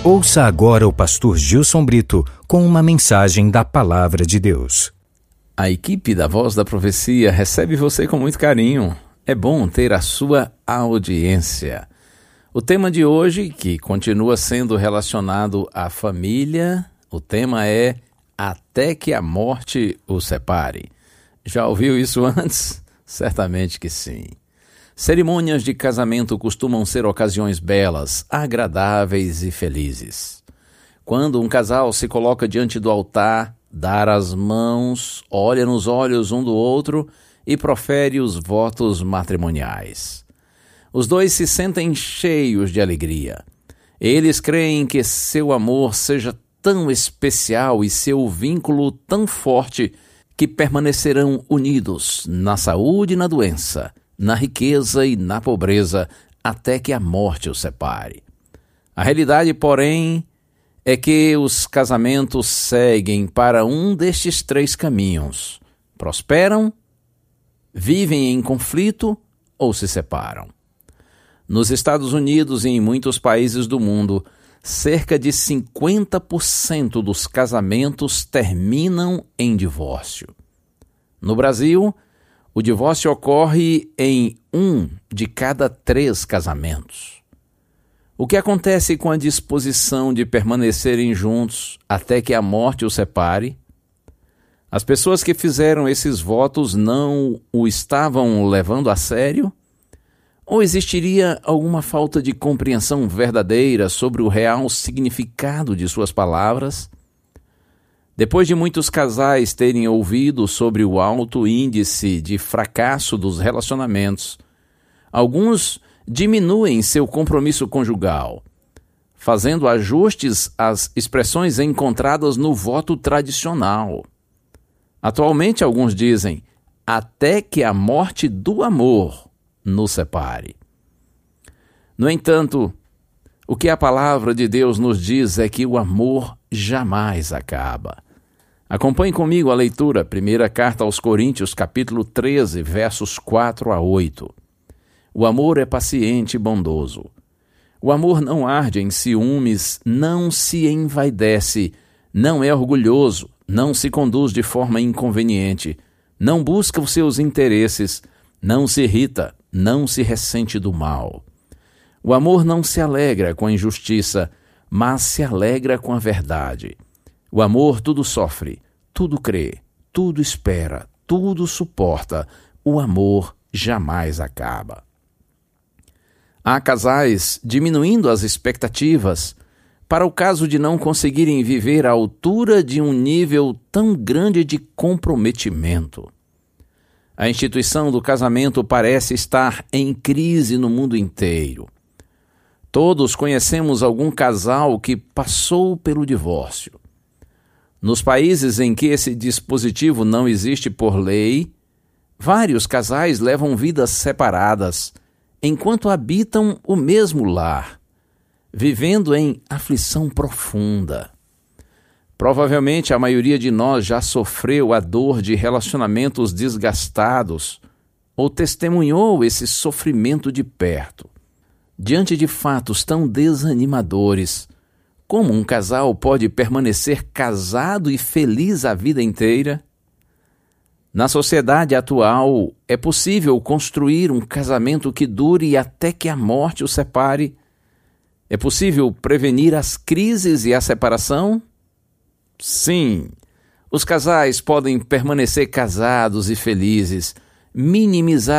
Ouça agora o pastor Gilson Brito com uma mensagem da Palavra de Deus. A equipe da Voz da Profecia recebe você com muito carinho. É bom ter a sua audiência. O tema de hoje, que continua sendo relacionado à família, o tema é Até que a Morte o Separe. Já ouviu isso antes? Certamente que sim. Cerimônias de casamento costumam ser ocasiões belas, agradáveis e felizes. Quando um casal se coloca diante do altar, dá as mãos, olha nos olhos um do outro e profere os votos matrimoniais. Os dois se sentem cheios de alegria. Eles creem que seu amor seja tão especial e seu vínculo tão forte que permanecerão unidos na saúde e na doença, na riqueza e na pobreza, até que a morte os separe. A realidade, porém, é que os casamentos seguem para um destes três caminhos: prosperam, vivem em conflito ou se separam. Nos Estados Unidos e em muitos países do mundo, cerca de 50% dos casamentos terminam em divórcio. No Brasil, o divórcio ocorre em 1 de cada 3 casamentos. O que acontece com a disposição de permanecerem juntos até que a morte os separe? As pessoas que fizeram esses votos não o estavam levando a sério? Ou existiria alguma falta de compreensão verdadeira sobre o real significado de suas palavras? Depois de muitos casais terem ouvido sobre o alto índice de fracasso dos relacionamentos, alguns diminuem seu compromisso conjugal, fazendo ajustes às expressões encontradas no voto tradicional. Atualmente, alguns dizem, até que a morte do amor nos separe. No entanto, o que a palavra de Deus nos diz é que o amor jamais acaba. Acompanhe comigo a leitura, primeira carta aos Coríntios, capítulo 13, versos 4 a 8. O amor é paciente e bondoso. O amor não arde em ciúmes, não se envaidece, não é orgulhoso, não se conduz de forma inconveniente, não busca os seus interesses, não se irrita, não se ressente do mal. O amor não se alegra com a injustiça, mas se alegra com a verdade. O amor tudo sofre, tudo crê, tudo espera, tudo suporta. O amor jamais acaba. Há casais diminuindo as expectativas para o caso de não conseguirem viver à altura de um nível tão grande de comprometimento. A instituição do casamento parece estar em crise no mundo inteiro. Todos conhecemos algum casal que passou pelo divórcio. Nos países em que esse dispositivo não existe por lei, vários casais levam vidas separadas, enquanto habitam o mesmo lar, vivendo em aflição profunda. Provavelmente a maioria de nós já sofreu a dor de relacionamentos desgastados ou testemunhou esse sofrimento de perto. Diante de fatos tão desanimadores, como um casal pode permanecer casado e feliz a vida inteira? Na sociedade atual, é possível construir um casamento que dure até que a morte o separe? É possível prevenir as crises e a separação? Sim, os casais podem permanecer casados e felizes, minimizar